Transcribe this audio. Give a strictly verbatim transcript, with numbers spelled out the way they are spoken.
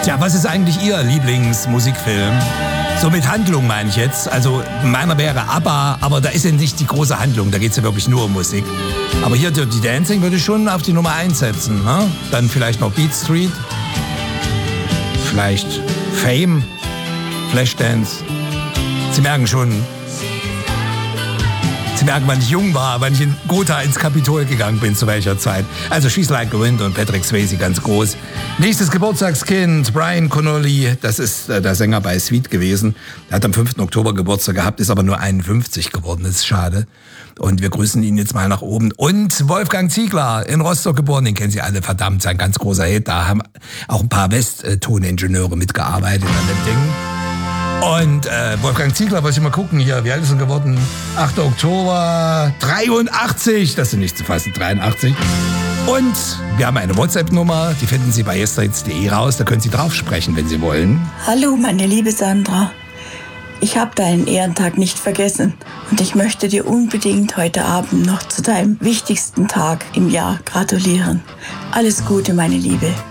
Tja, was ist eigentlich Ihr Lieblingsmusikfilm? So mit Handlung meine ich jetzt. Also meiner wäre ABBA, aber da ist ja nicht die große Handlung, da geht es ja wirklich nur um Musik. Aber hier Dirty Dancing würde ich schon auf die Nummer eins setzen. Ne? Dann vielleicht noch Beat Street, vielleicht Fame, Flashdance. Sie merken schon, Sie merken, wann ich jung war, wann ich in Gotha ins Kapitol gegangen bin, zu welcher Zeit. Also She's Like the Wind und Patrick Swayze ganz groß. Nächstes Geburtstagskind, Brian Connolly, das ist der Sänger bei Sweet gewesen. Er hat am fünften Oktober Geburtstag gehabt, ist aber nur einundfünfzig geworden, das ist schade. Und wir grüßen ihn jetzt mal nach oben. Und Wolfgang Ziegler, in Rostock geboren, den kennen Sie alle, verdammt, sein ganz großer Hit. Da haben auch ein paar Westtoningenieure mitgearbeitet an dem Ding. Und äh, Wolfgang Ziegler, wollte ich mal gucken hier, wie alt ist er geworden? achter Oktober, dreiundachtzig, das sind nicht zu fassen, dreiundachtzig. Und wir haben eine WhatsApp-Nummer, die finden Sie bei yesterhits punkt de raus, da können Sie drauf sprechen, wenn Sie wollen. Hallo, meine liebe Sandra. Ich habe deinen Ehrentag nicht vergessen und ich möchte dir unbedingt heute Abend noch zu deinem wichtigsten Tag im Jahr gratulieren. Alles Gute, meine Liebe.